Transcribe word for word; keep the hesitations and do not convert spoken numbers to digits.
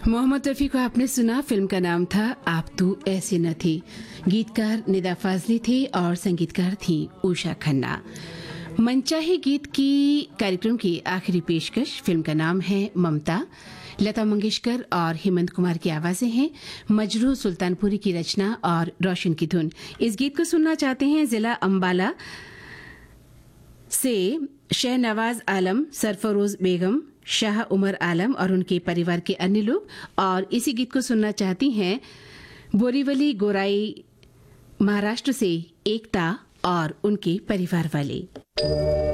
मोहम्मद रफ़ी को आपने सुना। फिल्म का नाम था आप तू ऐसी न थी। गीतकार निदा फाजली थे और संगीतकार थी उषा खन्ना। मनचाहे गीत की कार्यक्रम की आखिरी पेशकश। फिल्म का नाम है ममता। लता मंगेशकर और हेमंत कुमार की आवाजें हैं। मजरू सुल्तानपुरी की रचना और रोशन की धुन। इस गीत को सुनना चाहते हैं जिला अंबाला से शहनवाज आलम, सरफरोज बेगम, शाह उमर आलम और उनके परिवार के अन्य लोग। और इसी गीत को सुनना चाहती हैं बोरीवली गोराई महाराष्ट्र से एकता और उनके परिवार वाले।